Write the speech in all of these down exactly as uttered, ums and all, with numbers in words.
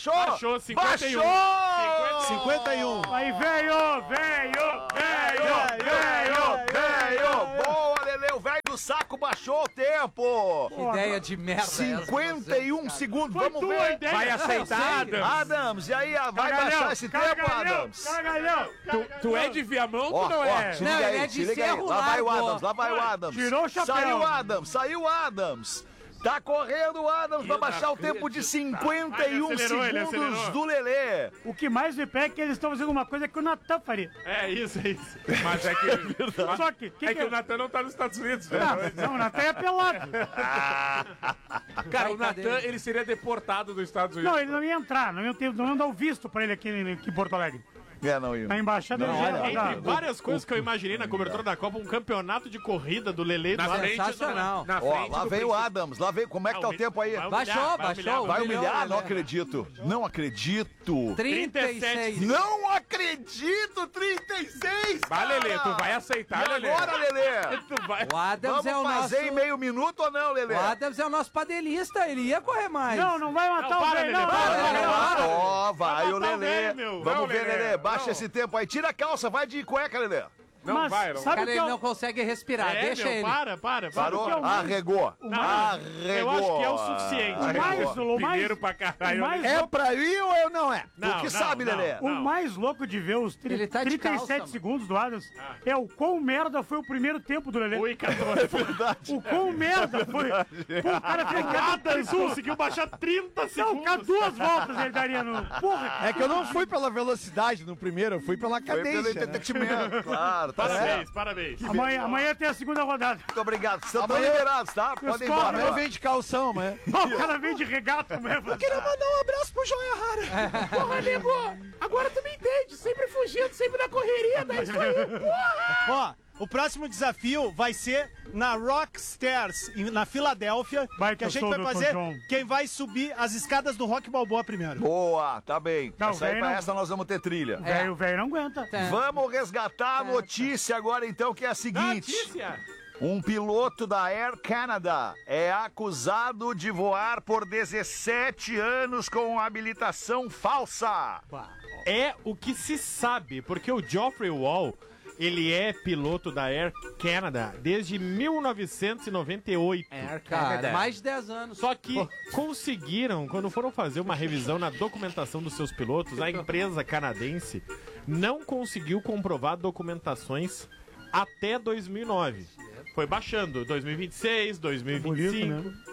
baixou? Baixou, cinquenta e um. Baixou! cinquenta e um. Aí, veio, veio, veio, veio, Veio! Boa, Lele, o velho do saco baixou o tempo. Que ideia de merda cinquenta e um segundos, Foi vamos tua ver. ideia. Vai aceitar, Adams? Adams, e aí, vai Cagalhão, baixar esse tempo, cagalhão, Adams? cagalhão. Tu, tu é de Viamão, Ó, tu não ó, é? se Não, liga ele aí, é de se liga aí. Cerro Lá vai o Largo. Adams, lá vai o Adams. Tirou o chapéu. Saiu o Adams, saiu o Adams. Tá correndo o Adams pra baixar o tempo de cinquenta e um Ele acelerou, ele segundos acelerou. do Lelê. O que mais me pega é que eles estão fazendo uma coisa que o Natan faria. É isso, é isso. Mas é que, Só que, que, é que que o Natan não tá nos Estados Unidos. né? Não, não, o Natan é pelado. Cara, o Brincadeira. Natan, ele seria deportado dos Estados Unidos. Não, ele não ia entrar, não ia, ter, não ia dar o visto pra ele aqui em, aqui em Porto Alegre. É, não, Igor. Na embaixada Não, ele já olha, ia rodar. Entre várias coisas que eu imaginei na cobertura da Copa, um campeonato de corrida do Lelê Na do frente do- Sensacional. Na Ó, frente lá do vem o príncipe. Adams, lá vem. Como é que tá o tempo aí? Vai Baixou, humilhar, vai baixou. humilhar, Vai humilhou, humilhar? Não Lelê. acredito. Não acredito. trinta e seis. Não acredito, trinta e seis! Vai, Lelê, tu vai E aceitar, Lelê. agora, Lelê? Tu vai... O Adams Vamos é o fazer nosso... em meio minuto ou não, Lelê? O Adams é o nosso padelista, ele ia correr mais. Não, não vai matar Não, o para, velho, Lelê, não. para, não, Lelê, não, não. para. Ó, vai Vai o matar o Lelê. velho, meu. Vamos Não, ver, Lelê, Lelê. Baixa não. esse tempo aí. Tira a calça, vai de cueca, Lelê. Não Mas vai, não sabe Cara, que ele eu- não consegue respirar, É, deixa meu, ele. para, para, para. Parou? que é o mais- Arregou. Não, Arregou. eu acho que é o suficiente. O mais, o mais, Mineiro pra caralho. o mais É louco, pra ir ou eu não é? Não, Tu que não, sabe, não, Lelê. o não. mais louco de ver os tri- Ele tá de trinta e sete calça, mano. segundos do Adams é o quão merda foi o primeiro tempo do Lelê. Ui, quatorze. O quão merda foi. Pô, o cara fez O Adams conseguiu baixar trinta Não, segundos. cara, duas voltas ele daria no. Porra, É que eu não fui pela velocidade no primeiro, eu fui pela Foi pelo cadência. né? entretenimento, claro. Tá Parabéns, certo. parabéns. amanhã, amanhã tem a segunda rodada. Muito obrigado. Vocês estão Amanhã- liberados, tá? Podem ir Escola, embora. Amanhã eu venho de calção, amanhã. Ó, o cara vem de regata mesmo. Queria mandar um abraço pro Joia Rara. Porra, nego, agora tu me entende. Sempre fugindo, sempre na correria, né? Isso aí. Ó, o próximo desafio vai ser na Rockstars, em- na Filadélfia, Vai, que a que eu gente sou vai o doutor fazer John. quem vai subir as escadas do Rock Balboa primeiro. Boa, tá bem. Não, Essa aí, velho pra não- essa nós vamos ter trilha. Velho, o velho não aguenta. Tá. Vamos resgatar a notícia agora, então, que é a seguinte. Notícia. Um piloto da Air Canada é acusado de voar por dezessete anos com habilitação falsa. É o que se sabe, porque o Geoffrey Wall, ele é piloto da Air Canada desde mil novecentos e noventa e oito. É, cara, mais de dez anos. Só que conseguiram, quando foram fazer uma revisão na documentação dos seus pilotos, a empresa canadense não conseguiu comprovar documentações até dois mil e nove. Foi baixando, dois mil e vinte e seis, dois mil e vinte e Bonito cinco. mesmo.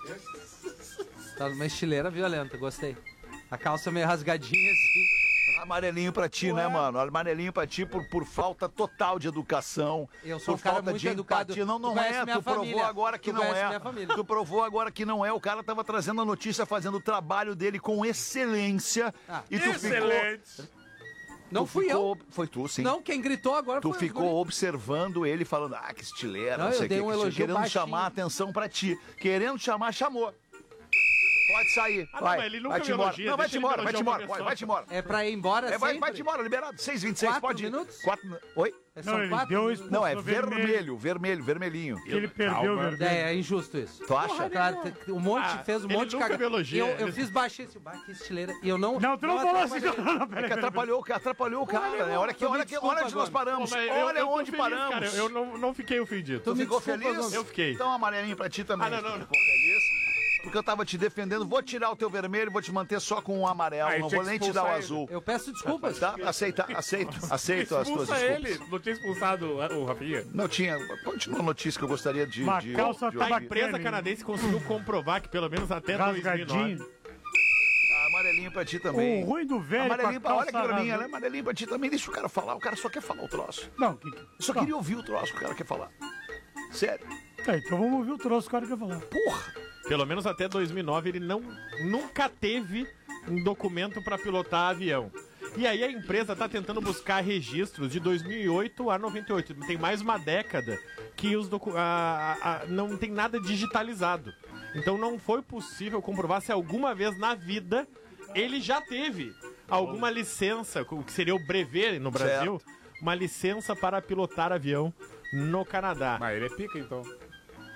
Tá numa estileira violenta, gostei. A calça meio rasgadinha assim. Amarelinho pra ti, né, mano? Amarelinho pra ti por, por falta total de educação. Eu sou por um cara falta muito de educado. empatia. Não, Tu não conhece é. minha Tu provou família. agora que Tu não conhece é. minha família. Tu provou agora que não é. O cara tava trazendo a notícia, fazendo o trabalho dele com excelência. Ah, e tu Excelente. Não tu fui ficou, eu. Foi tu, sim. Não, quem gritou agora Tu foi ficou o guri. observando ele falando, ah, que estileira, Não, não, eu sei o dei que, um que elogio querendo baixinho. chamar a atenção pra ti. Querendo chamar, chamou. Pode sair. Ah, não, vai. mas ele nunca vai-te me embora. elogia, Não, vai-te deixa ele embora, me vai-te elogiar embora, uma vai, vez vai-te embora. É pra ir embora É, vai, sempre? vai-te embora, liberado. seis e vinte e seis, Quatro pode ir. minutos? Quatro... Oi? São Não, ele quatro deu minutos. isso. Não, é No vermelho. vermelho, vermelho, vermelhinho. Que ele perdeu, Calma. vermelho. É, é injusto isso. Tu acha? Claro, te- um monte, Ah, fez um ele monte de nunca cagada. me elogia. Eu, eu fiz baixinho, esse bah, que estileira. E eu não. Não, tu não falou assim. atrapalhei. Não, não, É peraí, que peraí. atrapalhou, atrapalhou o cara, né? Olha, que, Tu me olha, que, desculpa olha onde nós agora. paramos. Pô, mas eu- eu Olha tô onde feliz, paramos. cara. Eu não, não fiquei ofendido. Tu me ficou desculpa feliz? agora. Eu fiquei. Então amarelinho pra ti também. Ah, não, não, não. Ficou feliz? Porque eu tava te defendendo. Vou tirar o teu vermelho, vou te manter só com o amarelo. Ah, não tinha vou que nem te dar o expulsar azul. Eu peço desculpas. Tá? Aceita, aceito, aceito as tuas Expulsa desculpas. ele. Não tinha expulsado o Rafinha? Não tinha. Continua a notícia que eu gostaria de. Uma de, calça de tá ouvir. A empresa canadense conseguiu comprovar que pelo menos até dois mil e nove... Rasgadinho. Ah, amarelinho pra ti também. O ruim do velho. Amarelinho com a pra, olha calça aqui pra mim, rasgada. né? Amarelinho pra ti também. Deixa o cara falar. O cara só quer falar o troço. Não, que, Eu só não. queria ouvir o troço que o cara quer falar. Sério. Tá, então vamos ouvir o troço que o cara quer falar. Porra. Pelo menos até dois mil e nove ele não, nunca teve um documento para pilotar avião. E aí a empresa está tentando buscar registros de dois mil e oito a noventa e oito. Tem mais uma década que os docu a, a, a, não tem nada digitalizado. Então não foi possível comprovar se alguma vez na vida ele já teve alguma licença, o que seria o brevet no Brasil, uma licença para pilotar avião no Canadá. Mas ele é pica, então.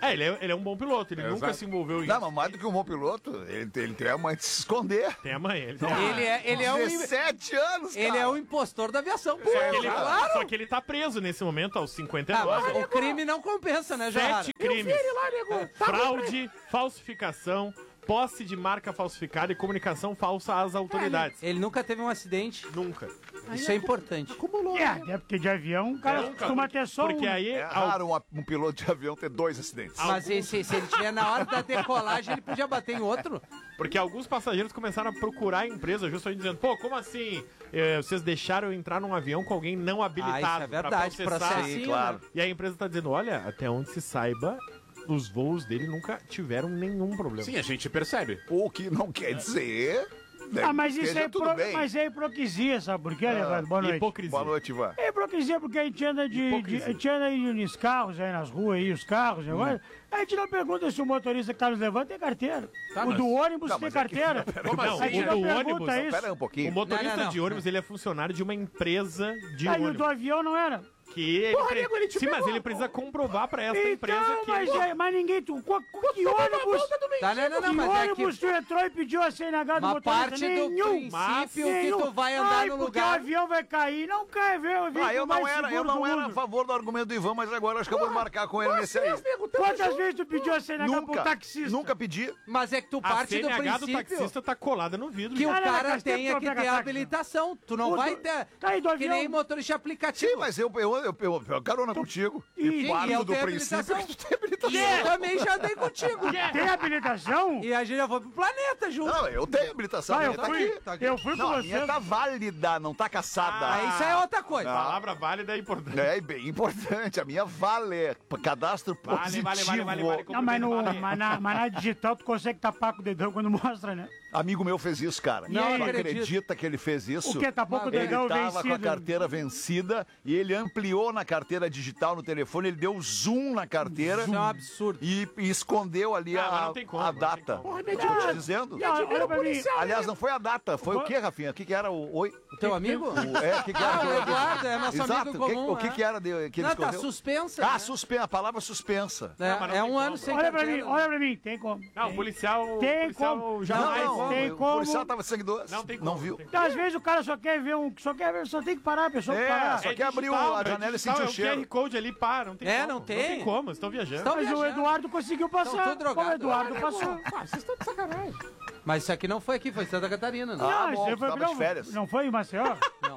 É, ele é, ele é um bom piloto, ele Exato. nunca se envolveu em Não, mas mais do que um bom piloto, ele, ele tem a mãe de se esconder. Tem a manhã. Ele, tem Ele é, ele é um, dezessete anos, cara. ele é um impostor da aviação. Pô, Só que, ele, claro. só que ele tá preso nesse momento aos cinquenta Ah, anos. mas o crime não compensa, né, Jarrara? Sete crimes. Fraude, falsificação, posse de marca falsificada e comunicação falsa às autoridades. Ele nunca teve um acidente. Nunca. Isso é importante. É, até porque de avião o cara Nunca, costuma ter só Porque um. aí... É raro um, um piloto de avião ter dois acidentes. Mas se, se, se ele tiver na hora da decolagem, ele podia bater em outro. Porque alguns passageiros começaram a procurar a empresa justamente dizendo, pô, como assim? Eh, vocês deixaram eu entrar num avião com alguém não habilitado Ah, isso é verdade, pra processar? processinho, Sim, claro. né? E a empresa tá dizendo, olha, até onde se saiba, os voos dele nunca tiveram nenhum problema. Sim, a gente percebe. O que não quer dizer... né, Ah, mas que isso esteja é, tudo pro... bem. mas é hipocrisia, sabe por quê, Leandro? Boa noite. Hipocrisia. Boa noite, Ivan. É hipocrisia porque a gente anda de, de, Hipocrisia. a gente anda aí nos carros, aí nas ruas, aí, os carros, agora. A gente não pergunta se o motorista que tá nos levando tem carteira. Tá, o mas- do ônibus Tá, tem mas é que- carteira. Como Não, assim? A gente o não do pergunta ônibus- isso. Pera aí um pouquinho. O motorista Não, não, não. de ônibus, ele é funcionário de uma empresa de Aí o ônibus. do avião não era. Que ele Porra, pre- nego, ele te Sim, mas pegou. ele precisa comprovar pra esta Então, empresa que... mas, é, mas ninguém... Tu, co- co- que ônibus... Tá, não, não, não, que mas é que ônibus tu entrou e pediu a C N H do uma motorista? parte do Nenhum. princípio que Nenhum. tu vai andar Ai, no porque lugar... o avião vai cair. Não cai, velho. Ah, eu não era, eu não era a favor do argumento do Ivan, mas agora acho que eu vou marcar com ele nesse aí. Quantas vezes tu pediu a C N H pro Nunca, taxista? nunca pedi. Mas é que tu A parte do C N H do princípio taxista tá colada no vidro. que o gente. Cara, cara faz tempo tenha que que eu ter pego a habilitação. Tu não O vai do- ter... Tá aí do Que avião. nem motorista aplicativo. Sim, mas eu, eu, eu, eu, eu carona contigo. E- E e parto eu do tenho princípio habilitação. que tu tem habilitação. E eu também já andei contigo. Tem habilitação? E a gente já foi pro planeta junto. Não, eu tenho habilitação. Ah, a eu minha tá fui, aqui. eu fui com Não, a você. minha tá válida, não tá caçada. Aí isso é outra coisa. A palavra válida é importante. É bem importante, a minha vale. Cadastro Vale, positivo. vale, vale, vale, vale. Não, mas, no, Vale. mas, na, mas na digital tu consegue tapar com o dedão quando mostra, né? Amigo meu fez isso, cara. Não Tu acredito. acredita que ele fez isso? O que? Tapou com o Ele dedão tava com a vencido. carteira vencida e ele ampliou na carteira digital no telefone, ele deu zoom na carteira Isso é um absurdo. e, e escondeu ali Ah, mas a, não tem como, a não tem data. como. Tô te dizendo. Não, olha pra mim. Aliás, não foi a data, foi o que, Rafinha? O que, que era o. Oi? O teu amigo? O, é, o que, que era? Ah, que o eu- Eduardo, é nosso Exato. amigo o que, comum. o que, é. que era de, que ele Não, tá escondeu? suspensa. Ah, né? suspensa, a palavra suspensa. É, mas não é tem um ano como. sem Olha pra carteira. mim, olha pra mim. Tem como. Não, o Tem. policial, Tem o policial como. jamais... Não, não, tem o como. policial tava seguidor. Não tem como. Não viu. tem como. Então, às vezes o cara só quer ver um. Só quer ver, só tem que parar, a pessoa tem que É, parar. só que abriu digital, a é janela e digital, sentiu é o cheiro. Q R Code ali, para, não tem É, como. não tem. Não tem como, vocês estão viajando. Estão Mas o viajando. Eduardo conseguiu Estão passar. tudo drogado. O Eduardo passou. Ah, vocês estão de sacanagem. Mas isso aqui não foi aqui, foi em Santa Catarina, né? Ah, Não, bom, isso aí foi tava de não, férias. não foi em Maceió? Não.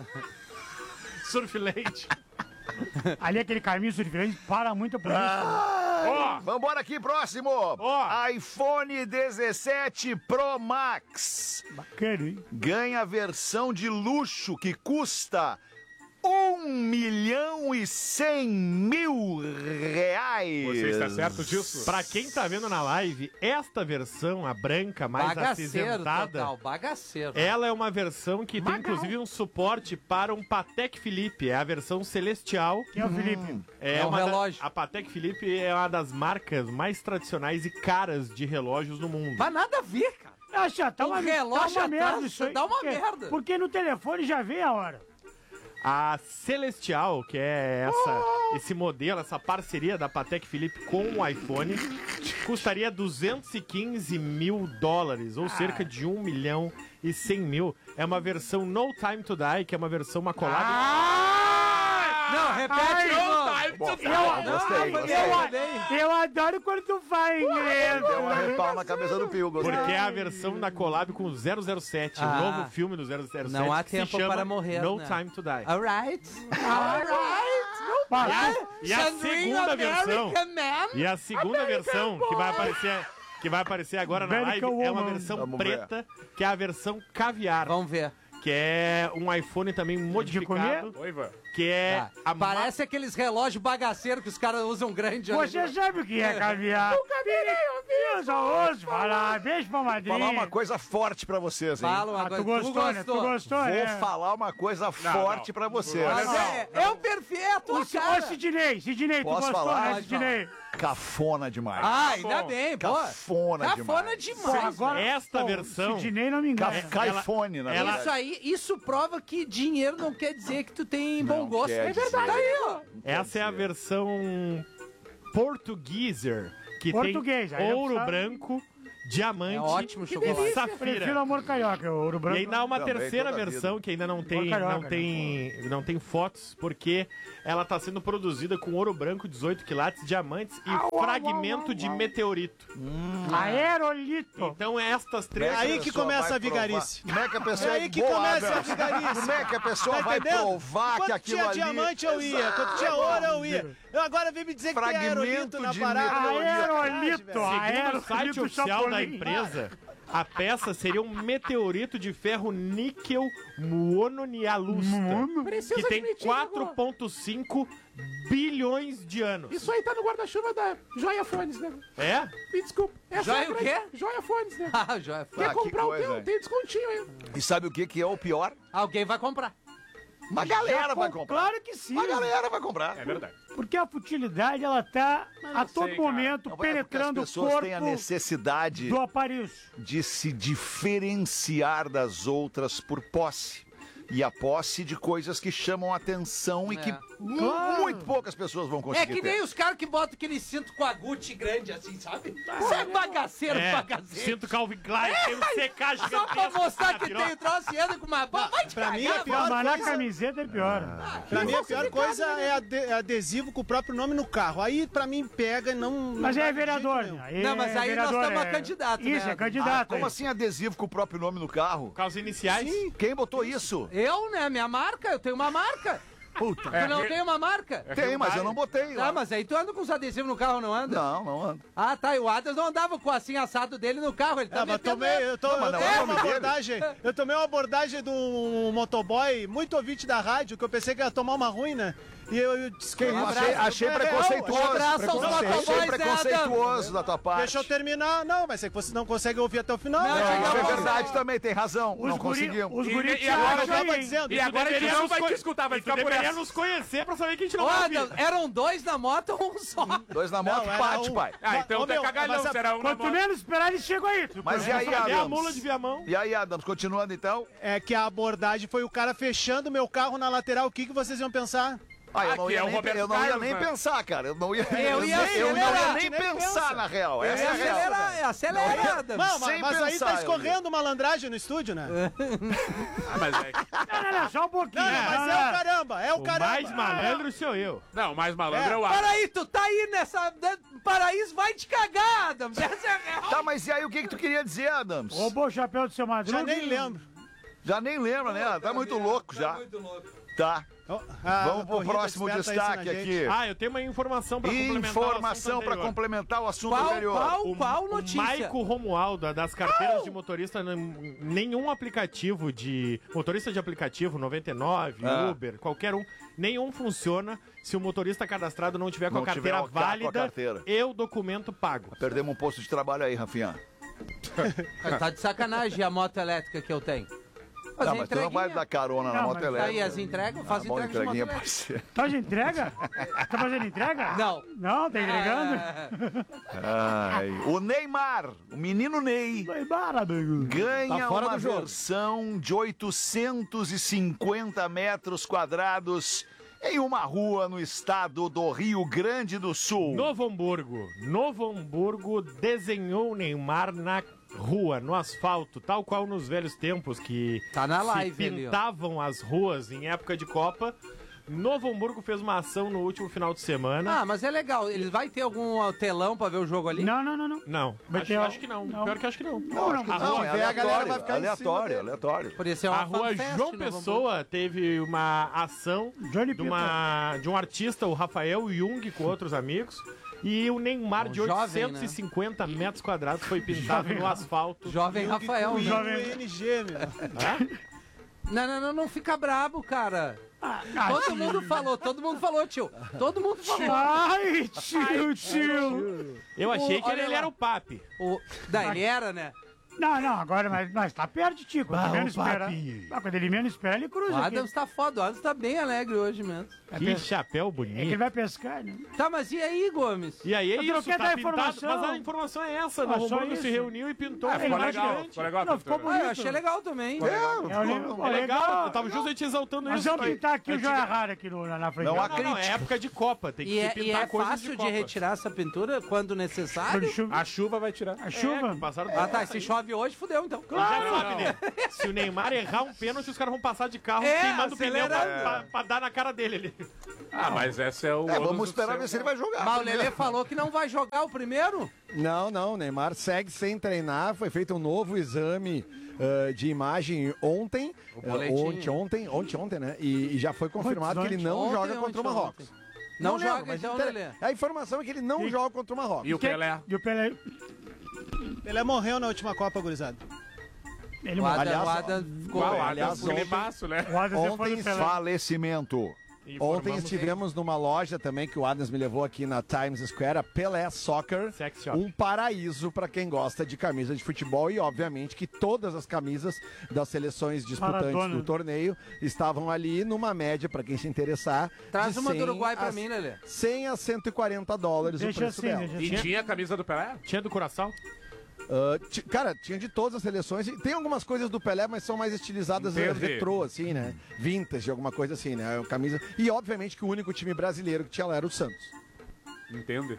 Surf leite. Ali aquele caminho surfante para muito a polícia. Ó, Vambora aqui, próximo. Ó. iPhone dezessete Pro Max Bacana, hein? ganha versão de luxo que custa um milhão e cem mil reais. Você está certo disso? pra quem tá vendo na live, esta versão, a branca, mais Bagaceiro acinzentada, total, bagaceiro. ela é uma versão que tem inclusive um suporte para um Patek Philippe, é a versão celestial. Quem é o Felipe? É, É um uma da- relógio. a Patek Philippe é uma das marcas mais tradicionais e caras de relógios no mundo. Mas nada a ver, cara. Acha, tá Um uma, relógio tá uma merda atrás, isso aí. dá uma Porque- merda. Porque no telefone já vê a hora. A Celestial, que é essa, esse modelo, essa parceria da Patek Philippe com o iPhone, custaria duzentos e quinze mil dólares, ou cerca de um milhão e cem mil. É uma versão No Time to Die, que é uma versão uma colada. Não, repete, irmão. Bom, Eu, gostei, eu, gostei. eu adoro quando tu faz inglês. Deu uma repau na cabeça do Pio, gostei. Porque é a versão da collab com o zero zero sete, Ah. o novo filme do zero zero sete. Não há que se tempo chama para morrer, No né? Time to Die. Alright. Alright. E a segunda versão, e a segunda versão que vai aparecer, que vai aparecer agora na live American é uma Woman. versão Vamos ver. preta, que é a versão caviar, Vamos ver. que é um iPhone também modificado, Oi, Ivan. que é Tá. a ma- Parece aqueles relógios bagaceiros que os caras usam grande. Você olha. sabe o que é caviar? O caviar eu só ouço falar. Beijo pra madrinha. Vou falar uma coisa forte pra vocês, hein? Fala uma Ah, coisa. tu gostou, né? Tu gostou, Vou né? falar uma coisa forte pra vocês. Mas Não, é, é o perfeito, Ô, o Ci- ô, cara. Sidney, Sidney, tu Posso gostou, falar? né, Pode Sidney? Cafona demais. Ah, ainda bem, pô. Cafona Cafona demais. demais. Agora, Esta pô, versão- Sidney não me engana. Ca- Caifone, na ela- verdade. Isso aí, isso prova que dinheiro não quer dizer que tu tem bom Não gosto. quer É verdade. dizer. Tá aí, ó. essa é a versão Portugueser, que Português, aí tem eu ouro precisava- branco, diamante É ótimo e chocolate. safira. Prefiro amor carioca, o ouro E branco. ainda há uma Também, terceira toda a versão que ainda não tem, carioca, não né? tem, não tem fotos, porque ela está sendo produzida com ouro branco, dezoito quilates, diamantes e fragmento de meteorito. Aerolito. Então estas três... É aí que pessoa começa vai a vigarice. provar? Como é que a pessoa É aí que boa, começa a velho? vigarice. Como é que a pessoa Tá vai entendendo? provar Quando que aquilo tinha ali... diamante eu ia, quando tinha ouro eu ia. Eu agora vem me dizer que tem Fragmento aerolito na de parada. Aerolito. Segundo o Aerolito site oficial da Chapolin. empresa, a peça seria um meteorito de ferro níquel mononialusta, Preciso que tem admitir, quatro Gogó. vírgula cinco bilhões de anos. Isso aí tá no guarda-chuva da Joia Fones, né? É? Me desculpa. Essa Joia é a o grande- quê? Joia Fones, né? Ah, joia. Quer Ah, que comprar coisa, o teu? hein? Tem descontinho aí. E sabe o que, que é o pior? Alguém vai comprar. Uma galera vai comprar. Claro que sim. Uma galera vai comprar. É verdade. Porque a futilidade, ela tá a todo sei, cara. momento Não é porque penetrando as o pessoas corpo têm a necessidade do aparelho. de se diferenciar das outras por posse. E a posse de coisas que chamam atenção e É. que mu- Claro. muito poucas pessoas vão É conseguir que ter. nem os caras que botam aquele cinto com a Gucci grande assim, sabe? Você é bagaceiro, É, bagaceiro. sinto Calvin Klein, tem um secagem Só pra mostrar que tem o troço e anda com uma bola. Vai te Pra mim é cagar, pior Mas na coisa- camiseta é pior. Pra mim a pior coisa é ade- é adesivo com o próprio nome no carro. Aí pra mim pega e não. Mas não é vai de vereador. jeito nenhum. Aí Não, mas é aí nós vereador, estamos é- a candidato, Isso, né? é candidato. Como aí. assim adesivo com o próprio nome no carro? Com as iniciais? Quem botou isso? Eu, né? Minha marca, eu tenho uma marca. Puta. Tu não tem uma marca? Tem, mas eu não botei. Tá, lá. mas aí tu anda com os adesivos no carro, não anda? Não, não ando. Ah, tá. E o Adams não andava com o assim assado dele no carro. Ele tá É, mas metendo- tomei, eu, tô, Não, mas eu não tomei é o uma nome dele. abordagem. Eu tomei uma abordagem de um motoboy muito ouvinte da rádio, que eu pensei que ia tomar uma ruim, né? E eu, eu disse que Eu achei, achei É, preconceituoso. não, Um abraço aos Preconceito. motoboys, Achei né, preconceituoso da tua parte. Deixa eu terminar. Não, mas é que você não consegue ouvir até o final. Não, né? chega Isso é Não, verdade também, tem razão. Os não guri, conseguimos. os E- guri e te agora acham eu tava aí. dizendo, E tu agora ele deveria não nos vai co- te escutar, vai e tu ficar por deveria essa. nos conhecer pra saber que a gente não Ô, vai Adams, ouvir. eram dois na moto ou um só? Dois na moto, Não, era pate, um. pai. Ah, então Ô, tá meu, cagalhão, mas a- será um na Quanto moto. menos esperar, eles chegam aí. Tu Mas e aí, É a Adams? mula de Viamão. E aí, Adams, continuando então? É que a abordagem foi o cara fechando meu carro na lateral. O que, que vocês iam pensar? Ah, eu Ah, não que ia, é o nem, Roberto eu não ia Carlos, nem né? pensar, cara. Eu não ia, Eu ia nem, eu não ia acelerar. nem Nem pensar, pensa. na real. Eu Essa ia é a real. acelerar, acelera, Adams. Não, mas, Sem mas aí pensar, tá eu escorrendo malandragem no estúdio, né? Ah, mas é... Não, não, não, só um pouquinho. Não, não, mas é o caramba, é o O caramba. mais malandro sou eu. Não, mais malandro é, É, o Adams. Peraí, tu tá aí nessa... né, paraíso, vai te cagar, Adams. Essa é a real. Tá, mas e aí o que, que tu queria dizer, Adams? Roubou o chapéu do seu Madruga. Já nem lembro. Já nem lembra, né? Tá muito louco já. Muito louco. Tá. Oh, a Vamos pro corrida próximo desperta destaque isso na gente. aqui. Ah, eu tenho uma informação pra complementar Informação o pra assunto complementar o assunto Qual, anterior. qual, O- qual O notícia? Maico Romualdo, das carteiras de motorista, n- nenhum aplicativo de... Motorista de aplicativo, noventa e nove, Ah. Uber, qualquer um, nenhum funciona se o motorista cadastrado não tiver com Não a carteira tiver o- com a válida carteira. e o documento pago. Perdemos um posto de trabalho aí, Rafinha. Tá de sacanagem a moto elétrica que eu tenho. Não, Fazer mas tu não vai entreguinha. dar carona na Não, moto mas Tá aí elétrica. as entregas, faz Ah, bom, entrega de moto entreguinha elétrica. pode ser. Tá de entrega? Tá fazendo entrega? Não. Não, tá entregando? Ai, o Neymar, o menino Ney, Vai embora, amigo. ganha Tá fora uma do jogo. versão de oitocentos e cinquenta metros quadrados em uma rua no estado do Rio Grande do Sul. Novo Hamburgo. Novo Hamburgo desenhou o Neymar na rua, no asfalto, tal qual nos velhos tempos que Tá na se live ali, ó. pintavam as ruas em época de Copa. Novo Hamburgo fez uma ação no último final de semana. Ah, mas é legal. Ele vai ter algum telão pra ver o jogo ali? Não, não, não, não. Não, Vai acho, ter- acho que não. não. Pior que acho que não. Não, não. A Não, rua, é aleatório, a galera vai ficar em aleatório, cima dele. aleatório. Podia ser a uma rua fanfest João no Novo Pessoa teve uma ação Johnny de, uma, de um artista, o Rafael Jung, com outros amigos. E o Neymar Um de jovem, oitocentos e cinquenta metros quadrados foi pintado no asfalto. Jovem Rafael. O né? Jovem- N G, meu. Não, não, não, não fica brabo, cara. Ah, Todo mundo falou, todo mundo falou, tio. Todo mundo falou. Ai, tio, tio. Eu achei O- que ele, olha ele lá. era o papi. O... Não, ele era, né? Não, não, agora, mas, mas tá perto de ti. Quando Bah, ele menos o espera. papi. Ah, quando ele menos espera, ele cruza. O aqui. Adams tá foda, o Adams tá bem alegre hoje mesmo. Que chapéu É que ele bonito. vai pescar, né? Tá, mas e aí, Gomes? E aí é Eu isso, troquei tá da pintado. informação. Mas a informação é essa, Ah, né? O só Romulo se isso. reuniu e pintou. Ah, um ficou cenário legal, gigante. ficou legal a Não, ficou pintura. Ah, bonito. eu achei legal também. É, É, o livro- É legal, eu tava justamente exaltando Mas isso. vamos aí. pintar aqui o Antiga- joia rara aqui no, na, na frente. Não Não, há Não, não, é época de Copa, tem que E se é, e pintar é coisas fácil de, Copa. retirar essa pintura quando necessário? chuva. A chuva vai tirar. A chuva. É, passaram Ah, tá. Se chove hoje, fudeu, então. Já sabe, né? Se o Neymar errar um pênalti, os caras vão passar de carro É, queimando o pneu pra, acelerando. pra- pra dar na cara dele ali. Ah, mas esse é o. É, ônus vamos do esperar seu- ver se ele vai jogar. Mas o Lelê falou que não vai jogar o primeiro? Não, não, Neymar segue sem treinar. Foi feito um novo exame eh, de imagem ontem. O eh, boletim. ontem, ontem, ontem, ontem, né? E, e já foi confirmado que ele não Ontem, joga ontem, contra o ontem. Marrocos. Não, lembro, joga, mas então, inter- Lelê. A informação é que ele não Sim. joga contra o Marrocos. E o Pelé? E o Pelé. Ele morreu na última Copa, gurizada. Ele O morreu. Adam, Aliás, o Adam ficou... Qual? aliás, Aliás, ontem- climaço, né? O Adams depois Ontem do Pelé. Falecimento. Ontem estivemos numa loja também que o Adams me levou aqui na Times Square, a Pelé Soccer. Sex shop. Um paraíso para quem gosta de camisa de futebol e, obviamente, que todas as camisas das seleções disputantes Maradona. do torneio estavam ali numa média, para quem se interessar. Traz de uma do cem Uruguai pra a- mim, Lelê. cem a cento e quarenta dólares Deixa o preço assim, dela. deixa E assim. tinha a camisa do Pelé? Tinha do Curaçao? Ah, ti- cara, tinha de todas as seleções. E tem algumas coisas do Pelé, mas são mais estilizadas eh, Entendi. retrô, assim, né? Vintage, alguma coisa assim, né? Camisa. E, obviamente, que o único time brasileiro que tinha lá era o Santos. Entende?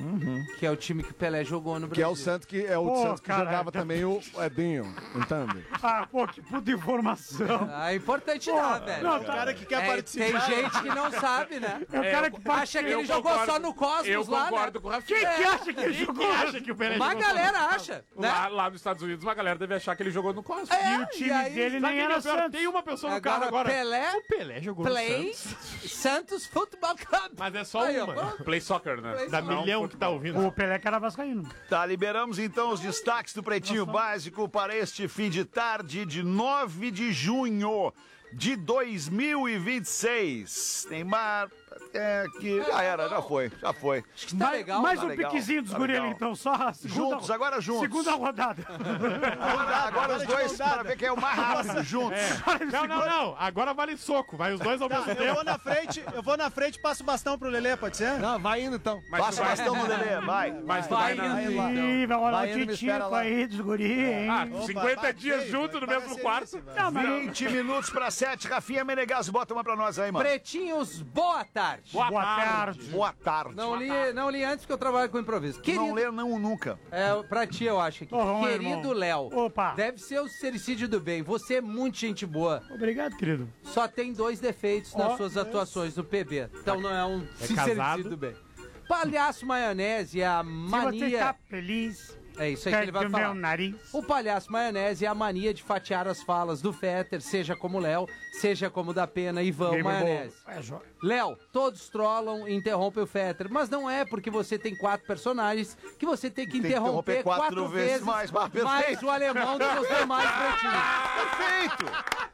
Que é o time que o Pelé jogou no Que Brasil. é o Santos que, é o Pô, Santos que cara, jogava já- também o Edinho, entende? Ah, pô, que puta informação. Ah, é importante Pô, dar, velho. não, O cara que quer É, participar. tem gente que não sabe, né? É o cara que Acha participa. que ele Eu jogou concordo. só no Cosmos Eu lá, concordo né? com o Rafinha. Quem que acha que ele jogou? acha que o Pelé Uma jogou galera acha, né? Lá, lá nos Estados Unidos, uma galera deve achar que ele jogou no Cosmos. É, E o time aí, dele Sabe nem quem era é pior? Santos. Tem uma pessoa no carro Agora, agora. Pelé, O Pelé jogou no Play, Santos. Santos Futebol Club. Mas é só Aí, ó, uma. pronto. Play soccer, né? Play Da soccer. milhão que tá ouvindo. O Pelé que era vascaíno. Tá, liberamos então os destaques do Pretinho Básico para este fim de tarde de nove de junho de dois mil e vinte e seis. Neymar, é que já era, já foi, já foi. Acho que tá legal. Mais tá um legal, piquezinho dos tá guri legal. ali, então. Só a segunda, Juntos, agora juntos. segunda rodada. Agora, agora os dois para ver quem é o mais rápido, juntos. Não, não, não. Agora vale soco. Vai os dois ao mesmo Eu tempo. vou na frente, eu vou na frente e passo o bastão pro Lelê, pode ser? Não, vai indo então. Mas Passa tu o vai- bastão no Lelê, vai. Mas tu Vai vai na... indo. lá. Ih, vai rolar Vai o indo, me espera titico lá. aí dos guri, hein? Ah, Opa, cinquenta vai, dias vai, junto no vai, mesmo vai, quarto. vai, vai. Não, mas eu- vinte minutos para sete. Rafinha Menegas, bota uma pra nós aí, mano. Pretinhos, boa tarde. Boa, Boa tarde. tarde. Boa tarde. Não li, não li antes porque eu trabalho com improviso. Não Querido, lê não nunca. é, pra ti eu acho aqui. Ô, vamos lá, Querido irmão. Léo, Opa. deve ser o sericídio do bem. Você é muito gente boa. Obrigado, querido. Só tem dois defeitos nas Ó, suas atuações no P B. Então não é um É sericídio casado. do bem. Palhaço Maionese é a Se você mania... tá feliz, É isso aí que ele vai do falar. meu nariz. O Palhaço Maionese é a mania de fatiar as falas do Fetter, seja como Léo, seja como da Pena e Vão Gamer Maionese. Ball. É, jo- Léo, todos trollam e interrompem o Fetter, mas não é porque você tem quatro personagens que você tem que Tem que interromper, interromper quatro vezes mais. Ah, perfeito. mais o alemão do que os demais pretinhos. Perfeito!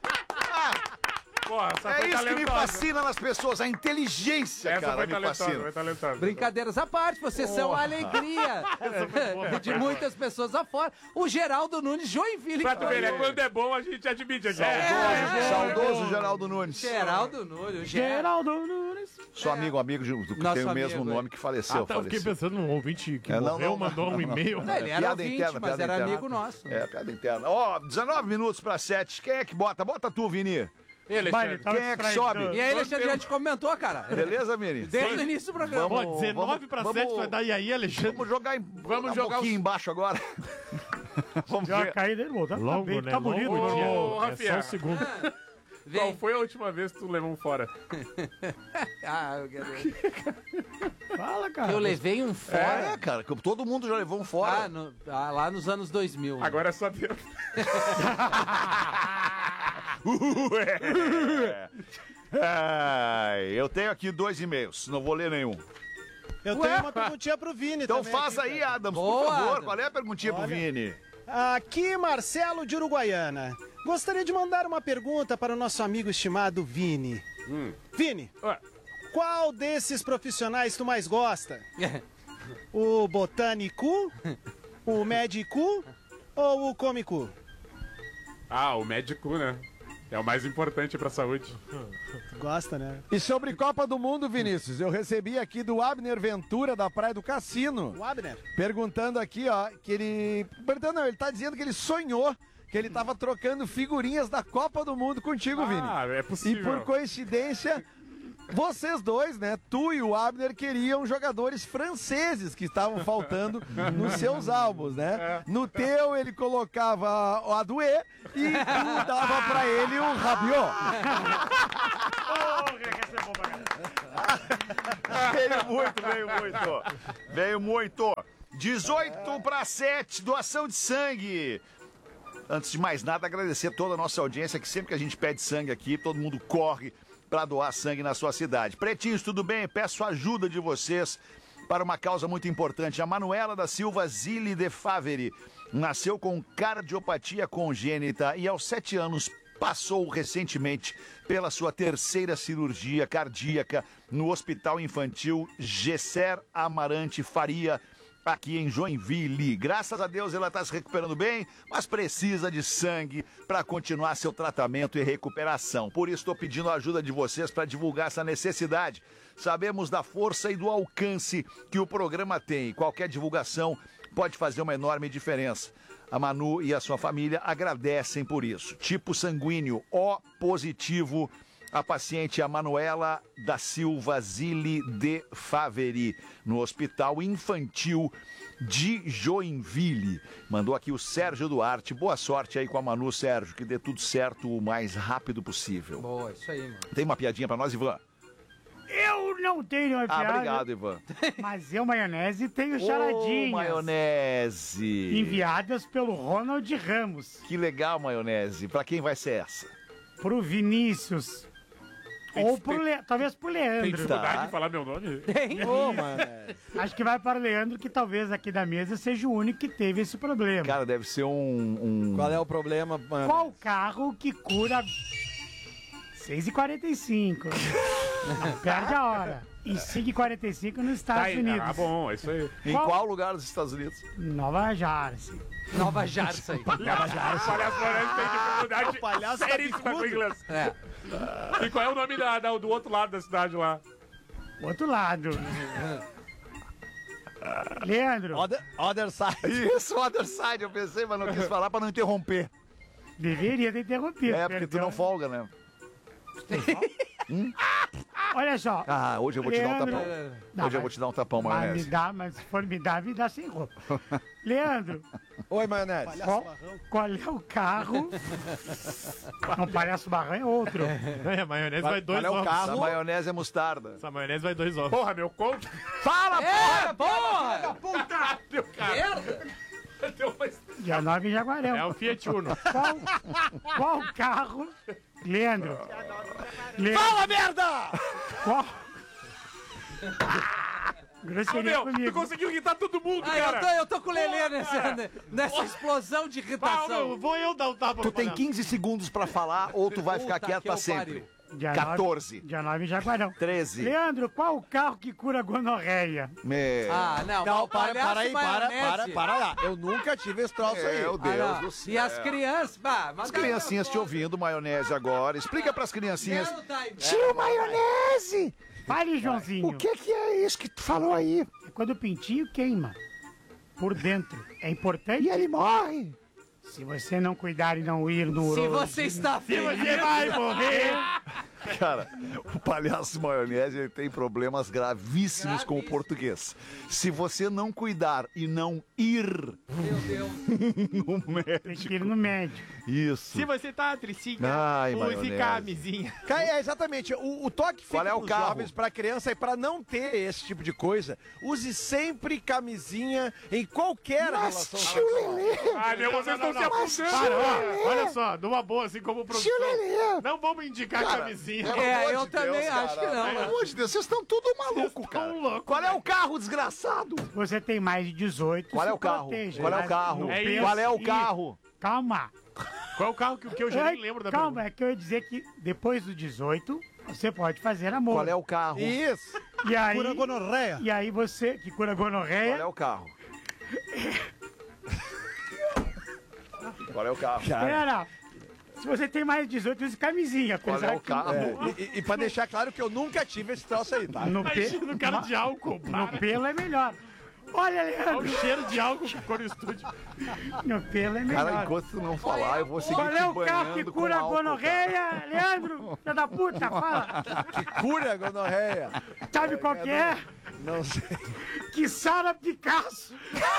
Porra, essa É foi isso que me talentosa. fascina nas pessoas, a inteligência, Essa cara, foi me talentosa, fascina. foi talentosa. Brincadeiras à parte, vocês são a alegria de muitas pessoas afora. O Geraldo Nunes, Joinville. Pra tu ver, né? que Quando é bom, a gente admite aqui. É. Saudoso Geraldo Nunes. Geraldo Nunes, Geraldo. Geraldo Nunes. Sou amigo, amigo de- do que Nosso tem o amigo, mesmo é. nome que faleceu. Ah, tá, eu fiquei faleceu. pensando num ouvinte que É, não, morreu, não, mandou não, um não. e-mail. Não, ele era Piada ouvinte, interna, mas piada era interna. amigo nosso. É, piada interna. Ó, dezenove minutos pra sete. Quem é que bota? Bota tu, Vini. Ele, Vai, ele tava Quem é que distraído. sobe? E aí, Alexandre, a gente comentou, cara. Beleza, Vini? Desde o início do programa. Pô, Vamos- dezenove pra vamos- sete vai dar e aí, Alexandre? Vamos jogar, em, Vamos um jogar pouquinho os- embaixo agora. Vamos Deu uma ver. caída aí, irmão. Tá, tá Longo, bem, né? tá bonito. Longo irmão. dia. Ô, É Rafinha. só um segundo. Qual Vem. foi a última vez que tu levou um fora? Ah, eu quero ver. Fala, cara. Eu levei um É, fora. cara, que todo mundo já levou um Ah, fora. no- ah, lá nos anos dois mil. Agora é só Deus. Ué. Ai, eu tenho aqui dois e-mails, não vou ler nenhum. Eu tenho uma perguntinha pro Vini Então também. faz aqui, aí, cara. Adams, Boa, por favor. Adams. Qual é a perguntinha pro Olha. Vini? Aqui, Marcelo de Uruguaiana. Gostaria de mandar uma pergunta para o nosso amigo estimado Vini. Vini, Ué, qual desses profissionais tu mais gosta? O botânico, o médico ou o cômico? Ah, o médico, né? É o mais importante pra saúde. Tu gosta, né? E sobre Copa do Mundo, Vinícius, eu recebi aqui do Abner Ventura, da Praia do Cassino, O Abner. perguntando aqui, ó, que ele... Perguntando, não, ele tá dizendo que ele sonhou que ele tava trocando figurinhas da Copa do Mundo contigo, Vini. Ah, é E possível. por coincidência, vocês dois, né, tu e o Abner, queriam jogadores franceses que estavam faltando nos seus álbuns, né? No teu, ele colocava o Adoué e tu dava pra ele o Rabiot. Veio muito, veio muito. Veio muito. dezoito para sete, doação de sangue. Antes de mais nada, agradecer toda a nossa audiência, que sempre que a gente pede sangue aqui, todo mundo corre para doar sangue na sua cidade. Pretinhos, tudo bem? Peço a ajuda de vocês para uma causa muito importante. A Manuela da Silva Zilli de Faveri nasceu com cardiopatia congênita e aos sete anos passou recentemente pela sua terceira cirurgia cardíaca no Hospital Infantil Gesser Amarante Faria, aqui em Joinville. Graças a Deus ela está se recuperando bem, mas precisa de sangue para continuar seu tratamento e recuperação. Por isso estou pedindo a ajuda de vocês para divulgar essa necessidade. Sabemos da força e do alcance que o programa tem. Qualquer divulgação pode fazer uma enorme diferença. A Manu e a sua família agradecem por isso. Tipo sanguíneo O positivo. A paciente é a Manuela da Silva Zilli de Faveri, no Hospital Infantil de Joinville. Mandou aqui o Sérgio Duarte. Boa sorte aí com a Manu, Sérgio, que dê tudo certo o mais rápido possível. Boa, isso aí, mano. Tem uma piadinha pra nós, Ivan? Eu não tenho uma Ah, piada, obrigado, Ivan. mas eu, maionese, tenho Ô, charadinhas maionese. enviadas pelo Ronald Ramos Que legal, maionese. Pra quem vai ser essa? pro Vinícius. Ou pro Le... talvez pro Tem Leandro. dificuldade Tá. em falar meu nome? Tem. Ô, mano. Acho que vai para o Leandro, que talvez aqui da mesa seja o único que teve esse problema. Cara, deve ser um... um... Qual é o problema, mano? Qual carro que cura seis e quarenta e cinco? Não perde a hora. E cinco e quarenta e cinco nos Tá Estados aí. Unidos. Ah, bom, é isso aí. Em Qual- qual lugar dos Estados Unidos? Nova Jersey. Nova Jarça aí. Palhaço Moraes tem dificuldade palhaço tá seríssima com bicudo. inglês. É. E qual é o nome da, da- do outro lado da cidade lá? Outro lado. Leandro, Other, other side. Isso, other side. Eu pensei, mas não quis falar pra não interromper. deveria ter interrompido. É, porque tu perdão. não folga, né? Olha só. Ah, hoje eu vou te dar um Leandro- tapão. Não, Hoje eu vou te dar um tapão, mas me maionese. dá, mas se for me dar, me dá sem roupa. Leandro, Oi, maionese. Palhaço qual, marrão. qual é o carro? Não, palhaço barrão é outro. É, a maionese vai dois qual é o ovos. carro? Essa maionese é mostarda. Essa maionese vai dois ovos. Porra, meu conto. Fala, É, porra! Meu cara. Deu uma- Dia nove em Jaguarão. É o Fiat Uno. Qual, qual carro? Leandro. Leandro. Fala, merda! Qual? Ah, Grosseria meu, tu comigo. conseguiu irritar todo mundo, Ah, eu, tô, cara. eu tô com o Lelê Porra, nessa, cara. nessa explosão de Ah, irritação. meu, vou eu dar o tapa Tu no tem palhaço. quinze segundos pra falar ou tu vai ficar Puta quieto que pra eu sempre. pariu. Dia quatorze. nove, dia nove em Jaguarão. treze. Leandro, qual o carro que cura gonorreia? Me... Ah, não. Não, mas o para, palhaço para aí, para, maionese. para, para lá. Eu nunca tive esse troço aí. Meu Ah, Deus não. do céu. E as crianças, bah, mas As criancinhas te ouvindo, maionese, agora. Explica pras criancinhas. Tio Maionese! Fale, Joãozinho. O que que é isso que tu falou aí? É quando o pintinho queima por dentro. É importante? E ele morre? Se você não cuidar e não ir no Se urologia, você está feliz, você vai morrer. Cara, o palhaço maionese ele tem problemas gravíssimos com o português. Se você não cuidar e não ir meu Deus. no Tem médico. que ir no médico. Isso. Se você tá tricinha, Ai, use maionese. camisinha. Cara, é exatamente. O, o toque fica Qual é o pros carro? jovens, pra criança, é pra não ter esse tipo de coisa. Use sempre camisinha em qualquer Mas relação tio Lelê! Ah, meu, vocês estão se afundando. Para, ó, olha só, numa boa, assim como o Tio professor. Lelê! Não vamos indicar camisinha. Pelo É, amor eu de também Deus, acho cara. que não, Pelo mano. amor de Deus, vocês estão tudo maluco, cara. tão louco, Qual é o carro, desgraçado? Você tem mais de dezoito. Qual é se o carro? proteja. Qual é o Mas carro? no É peso- Qual é o Ih, carro? Calma. Qual é o carro que, que eu já nem lembro da Calma, pergunta? é que eu ia dizer que depois do dezoito, você pode fazer amor. Qual é o carro? Isso. E aí, Cura gonorreia. e aí você, que cura Qual gonorreia, é o carro? Qual é o carro? Espera. Se você tem mais de dezoito, use camisinha. Qual apesar é o que- carro? É, e, e pra deixar claro que eu nunca tive esse troço aí, tá? No, pe... Imagina o cara de álcool. no pelo é melhor. Olha, Olha o Leandro. cheiro de álcool que ficou no estúdio. No pelo é melhor. Cara, enquanto tu não falar, eu vou seguir Qual é te o carro que banhando com cura a álcool, gonorreia? Leandro, filho da puta, fala. Cura a gonorreia. Sabe qual que é? Não sei. Que Sara Picasso.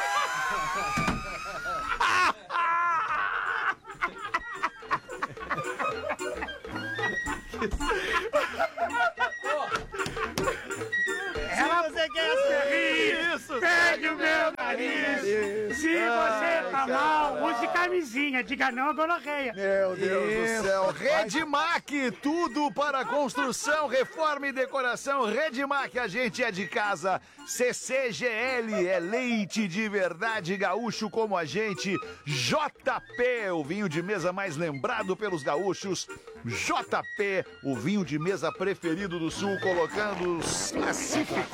Se você quer ser rico, pegue o meu nariz. Se você tá mal, use camisinha. Diga não a gonorreia. Meu Deus do céu. Redmac, tudo para construção, reforma e decoração. Redmac, a gente é de casa. C C G L é leite de verdade, gaúcho como a gente. J P, o vinho de mesa mais lembrado pelos gaúchos. J P, o vinho de mesa preferido do Sul, colocando os classificados.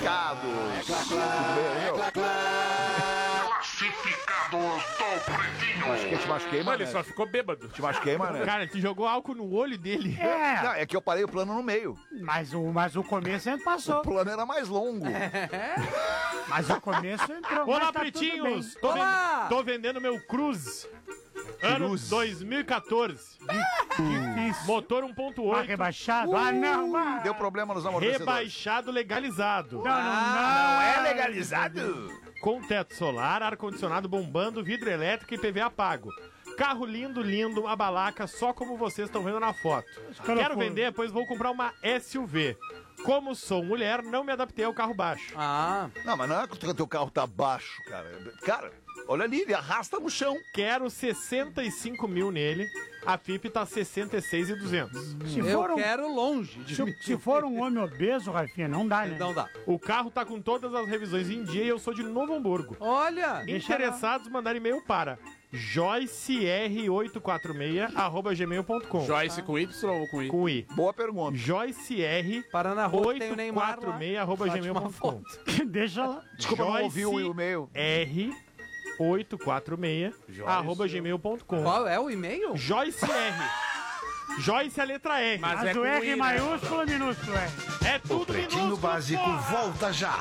Classificados do Pretinho. Machuquei, te machuquei, Mano, mano. ele só ficou bêbado. Te machuquei, mano. Cara, tu jogou álcool no olho dele. É, Não, é que eu parei o plano no meio. mas o, mas o começo sempre O passou. plano era mais longo. Mas o começo entrou. Olá, mas tá tudo pretinhos! bem. Tô, ven- Olá! tô vendendo meu Cruze. Ano Cruz. dois mil e quatorze. Difícil. Motor um ponto Ah, oito. rebaixado? Ah, não. Ah. Deu problema nos amortecedores. Rebaixado legalizado. Não, não, não. É legalizado? Com teto solar, ar-condicionado bombando, vidro elétrico e P V A pago. Carro lindo, lindo, uma balaca, só como vocês estão vendo na foto. Quero vender, pois vou comprar uma S U V. Como sou mulher, não me adaptei ao carro baixo. Ah, Não, mas não é que o teu carro tá baixo, cara. Cara, olha ali, ele arrasta no chão. Quero sessenta e cinco mil nele. A F I P tá sessenta e seis mil e duzentos. Se eu for, um, quero longe de mim. se, se for um homem obeso, Rafinha, não dá, né? Não dá. O carro tá com todas as revisões em dia e eu sou de Novo Hamburgo. Olha, Deixa Interessados, mandar e-mail para joyce r oito quatro seis arroba gmail ponto com. Joyce com Y ou com I? Com I. Boa pergunta. joyce r para na rua que tem o Neymar oito quatro lá. seis arroba Só gmail tira uma ponto com. foto. Deixa lá. Desculpa, não ouvi o e-mail. R oito quatro seis arroba gmail ponto com. Qual é o e-mail? Joyce R. Joyce é a letra R. Mas Mas é o com R I, né? maiúsculo ou minúsculo, é? É tudo Pretinho minúsculo, Básico porra! volta já.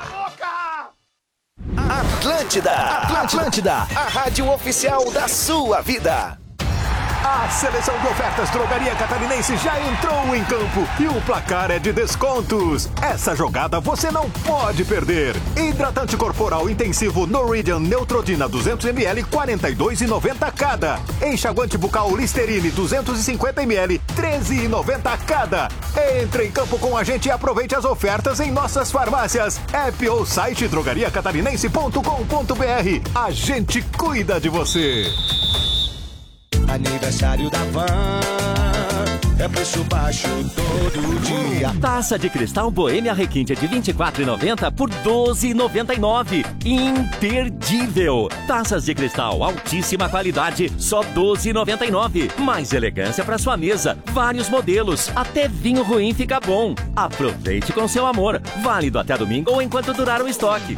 Atlântida, Atlântida, a rádio oficial da sua vida. A seleção de ofertas Drogaria Catarinense já entrou em campo e o placar é de descontos. Essa jogada você não pode perder. Hidratante corporal intensivo Norwegian Neutrodina duzentos mililitros, quarenta e dois reais e noventa centavos cada. Enxaguante bucal Listerine duzentos e cinquenta mililitros, treze reais e noventa centavos cada. Entre em campo com a gente e aproveite as ofertas em nossas farmácias. App ou site drogaria catarinense ponto com ponto br. A gente cuida de você. Aniversário da Van, é preço baixo todo dia. Taça de cristal Boêmia Requinte de vinte e quatro reais e noventa centavos por doze reais e noventa e nove centavos. Imperdível! Taças de cristal altíssima qualidade, só doze reais e noventa e nove centavos. Mais elegância para sua mesa, vários modelos, até vinho ruim fica bom. Aproveite com seu amor. Válido até domingo ou enquanto durar o estoque.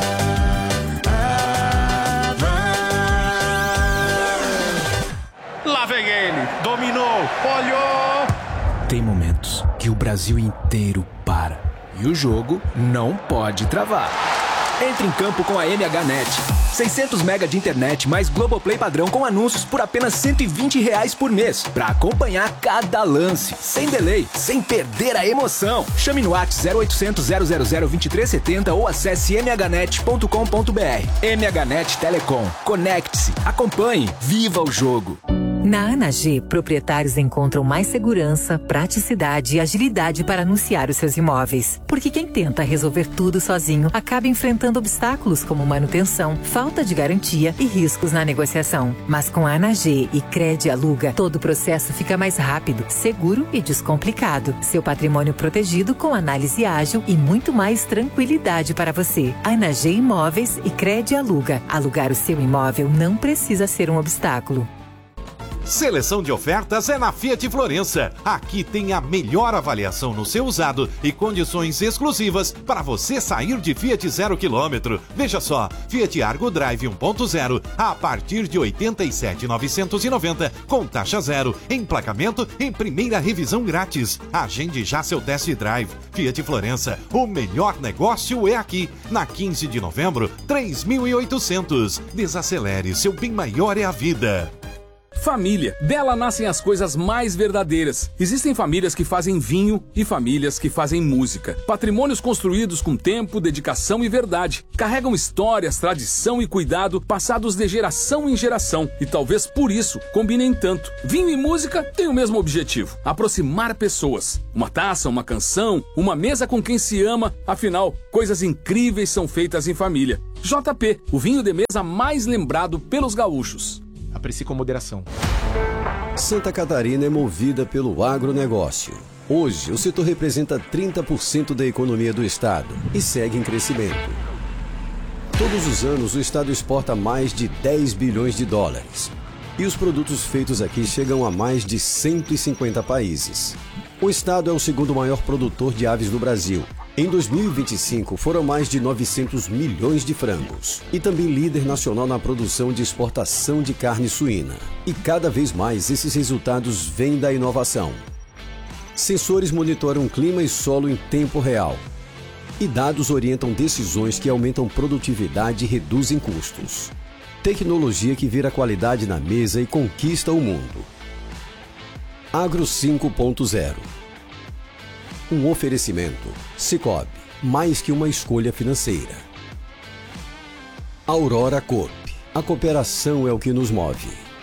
Lá vem ele, dominou, olhou. Tem momentos que o Brasil inteiro para e o jogo não pode travar. Entre em campo com a M H Net. seiscentos mega de internet mais Globoplay padrão com anúncios por apenas cento e vinte reais por mês. Pra acompanhar cada lance, sem delay, sem perder a emoção. Chame no WhatsApp zero oitocentos, zero zero zero, vinte e três setenta ou acesse m h net ponto com ponto b r. M H Net Telecom. Conecte-se, acompanhe, viva o jogo. Na A N A G, proprietários encontram mais segurança, praticidade e agilidade para anunciar os seus imóveis. Porque quem tenta resolver tudo sozinho acaba enfrentando obstáculos como manutenção, falta de garantia e riscos na negociação. Mas com a A N A G e Crede Aluga, todo o processo fica mais rápido, seguro e descomplicado. Seu patrimônio protegido com análise ágil e muito mais tranquilidade para você. A N A G Imóveis e Crede Aluga. Alugar o seu imóvel não precisa ser um obstáculo. Seleção de ofertas é na Fiat Florença. Aqui tem a melhor avaliação no seu usado e condições exclusivas para você sair de Fiat zero quilômetro. Veja só, Fiat Argo Drive um ponto zero a partir de oitenta e sete mil novecentos e noventa com taxa zero, emplacamento em primeira revisão grátis. Agende já seu test drive. Fiat Florença, o melhor negócio é aqui. Na quinze de novembro, três mil e oitocentos. Desacelere, seu bem maior é a vida. Família. Dela nascem as coisas mais verdadeiras. Existem famílias que fazem vinho e famílias que fazem música. Patrimônios construídos com tempo, dedicação e verdade. Carregam histórias, tradição e cuidado passados de geração em geração. E talvez por isso combinem tanto. Vinho e música têm o mesmo objetivo: aproximar pessoas. Uma taça, uma canção, uma mesa com quem se ama. Afinal, coisas incríveis são feitas em família. J P, o vinho de mesa mais lembrado pelos gaúchos. Aprecie com moderação. Santa Catarina é movida pelo agronegócio. Hoje, o setor representa trinta por cento da economia do estado e segue em crescimento. Todos os anos, o estado exporta mais de dez bilhões de dólares. E os produtos feitos aqui chegam a mais de cento e cinquenta países. O estado é o segundo maior produtor de aves do Brasil. Em dois mil e vinte e cinco, foram mais de novecentos milhões de frangos. E também líder nacional na produção de exportação de carne suína. E cada vez mais esses resultados vêm da inovação. Sensores monitoram clima e solo em tempo real. E dados orientam decisões que aumentam produtividade e reduzem custos. Tecnologia que vira qualidade na mesa e conquista o mundo. Agro cinco ponto zero. Um oferecimento. Sicoob, mais que uma escolha financeira. Aurora Coop. A cooperação é o que nos move.